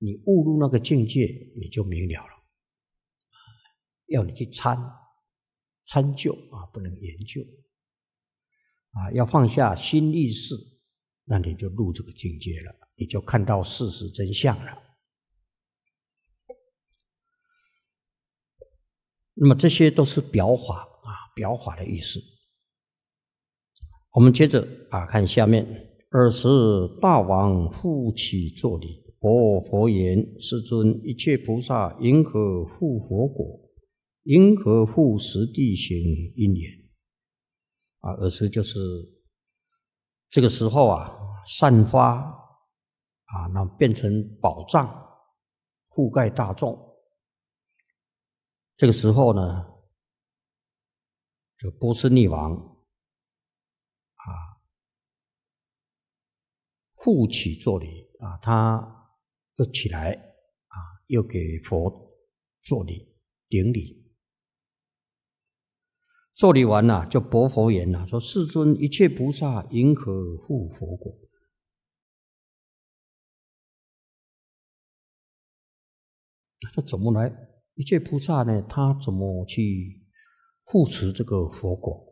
你悟入那个境界，你就明了了。要你去参究啊，不能研究啊，要放下心意识，那你就入这个境界了，你就看到事实真相了。那么这些都是表法啊，表法的意思。我们接着啊看下面，尔时大王复起作礼，薄佛言：世尊，一切菩萨因何复佛果？因何复实地行因缘？啊，尔时就是这个时候啊，散发啊，那变成宝藏，覆盖大众。这个时候呢，这个波斯匿王啊，复起作礼啊，他又起来啊，又给佛作礼顶礼。作礼完了，就薄佛言了，说：世尊，一切菩萨因何复佛果？他怎么来？一切菩萨呢，他怎么去护持这个佛果？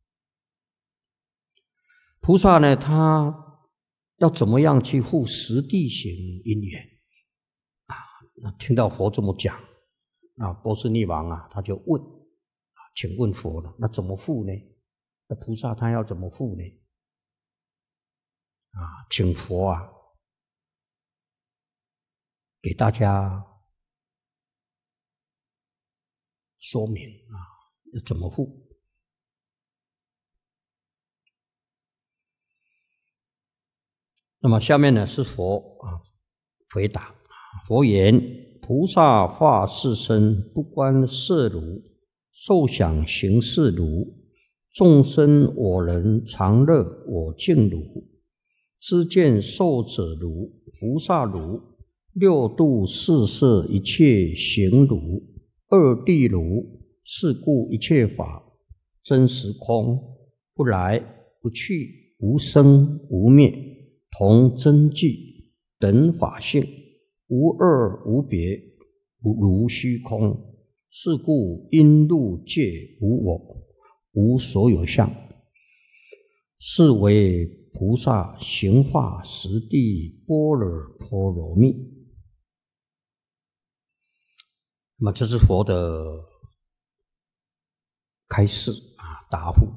菩萨呢，他要怎么样去护实地行因缘啊？那听到佛这么讲，啊，波斯匿王啊，他就问啊，请问佛了，那怎么护呢？那菩萨他要怎么护呢？啊，请佛啊，给大家说明啊，要怎么护？那么下面呢是佛啊回答，佛言：菩萨化世身，不观色如，受想行识如，众生我人常乐我净如，知见受者如，菩萨如，六度四摄一切行如，二谛如，是故一切法真实空，不来不去，无生无灭，同真寂，等法性，无二无别，如虚空。是故因入界无我，无所有相，是为菩萨行化实地般若波罗蜜。那么这是佛的开示啊，答复。